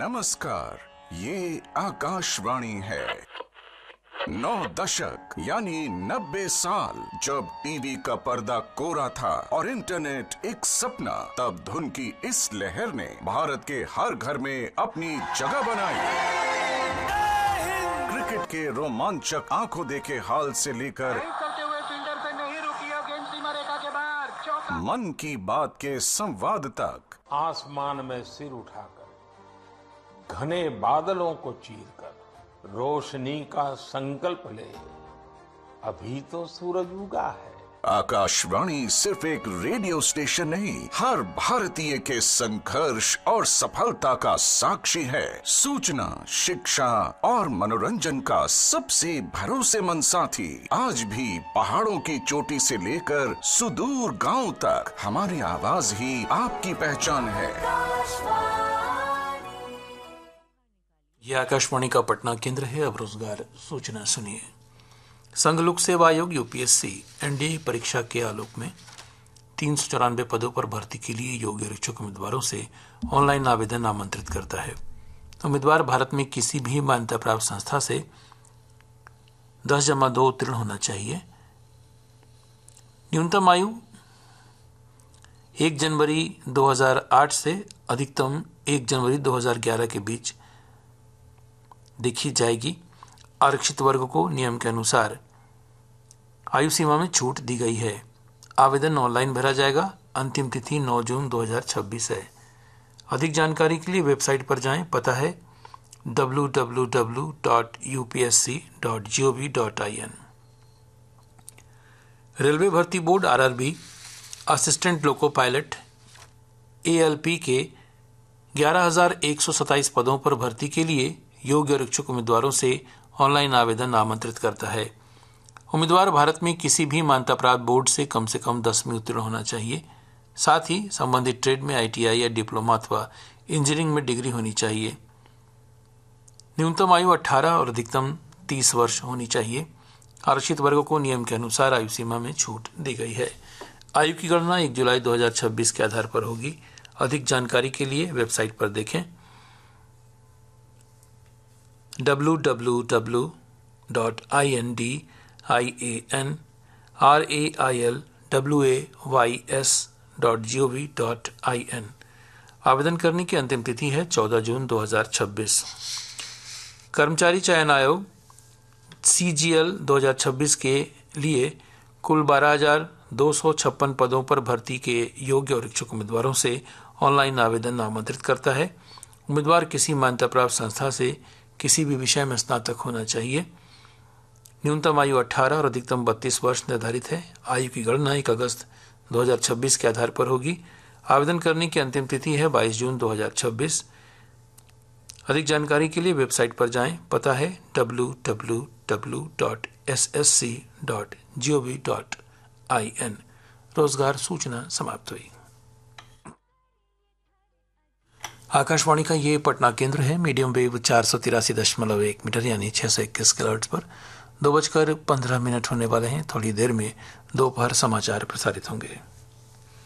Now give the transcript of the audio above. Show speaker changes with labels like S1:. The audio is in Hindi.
S1: नमस्कार, ये आकाशवाणी है। 9 दशक यानी 90 साल जब टीवी का पर्दा कोरा था और इंटरनेट एक सपना, तब धुन की इस लहर ने भारत के हर घर में अपनी जगह बनाई। क्रिकेट के रोमांचक आंखों देखे हाल से लेकर मन की बात के संवाद तक,
S2: आसमान में सिर उठाकर घने बादलों को चीरकर रोशनी का संकल्प ले, अभी तो सूरज उगा है।
S1: आकाशवाणी सिर्फ एक रेडियो स्टेशन नहीं, हर भारतीय के संघर्ष और सफलता का साक्षी है। सूचना, शिक्षा और मनोरंजन का सबसे भरोसेमंद साथी। आज भी पहाड़ों की चोटी से लेकर सुदूर गांव तक हमारी आवाज ही आपकी पहचान है।
S3: यह आकाशवाणी का पटना केंद्र है। अब रोजगार सूचना सुनिए। संघ लोक सेवा आयोग यूपीएससी एनडीए परीक्षा के आलोक में 394 पदों पर भर्ती के लिए योग्य और इच्छुक उम्मीदवारों से ऑनलाइन आवेदन आमंत्रित करता है। उम्मीदवार भारत में किसी भी मान्यता प्राप्त संस्था से 10+2 उत्तीर्ण होना चाहिए। न्यूनतम आयु 1 जनवरी 2008 से अधिकतम 1 जनवरी 2011 के बीच देखी जाएगी। आरक्षित वर्ग को नियम के अनुसार आयु सीमा में छूट दी गई है। आवेदन ऑनलाइन भरा जाएगा। अंतिम तिथि 9 जून 2026 है। अधिक जानकारी के लिए वेबसाइट पर जाएं। पता है www.upsc.gov.in। रेलवे भर्ती board RRB assistant loco pilot ALP के 11,127 पदों पर भर्ती के लिए योग्य और इच्छुक उम्मीदवारों से ऑनलाइन आवेदन आमंत्रित करता है। उम्मीदवार भारत में किसी भी मान्यता प्राप्त बोर्ड से कम 10वीं उत्तीर्ण होना चाहिए। साथ ही संबंधित ट्रेड में आईटीआई या डिप्लोमा अथवा इंजीनियरिंग में डिग्री होनी चाहिए। न्यूनतम आयु 18 और अधिकतम 30 वर्ष होनी चाहिए। आरक्षित वर्ग को नियम के अनुसार आयु सीमा में छूट दी गई है। आयु की गणना 1 जुलाई 2026 के आधार पर होगी। अधिक जानकारी के लिए वेबसाइट पर देखें www.indianrailways.gov.in। आवेदन करने की अंतिम तिथि है 14 जून 2026। कर्मचारी चयन आयोग CGL 2026 के लिए कुल 12,256 पदों पर भर्ती के योग्य और इच्छुक उम्मीदवारों से ऑनलाइन आवेदन आमंत्रित करता है। उम्मीदवार किसी मान्यता प्राप्त संस्था से किसी भी विषय में स्नातक होना चाहिए। न्यूनतम आयु 18 और अधिकतम 32 वर्ष निर्धारित है। आयु की गणना 1 अगस्त 2026 के आधार पर होगी। आवेदन करने की अंतिम तिथि है 22 जून 2026। अधिक जानकारी के लिए वेबसाइट पर जाएं। पता है www.ssc.gov.in। रोजगार सूचना समाप्त हुई। आकाशवाणी का ये पटना केंद्र है। मीडियम वेव 483.1 मीटर यानी 621 किलोहर्ट्ज पर 2:15 होने वाले हैं। थोड़ी देर में दोपहर समाचार प्रसारित होंगे।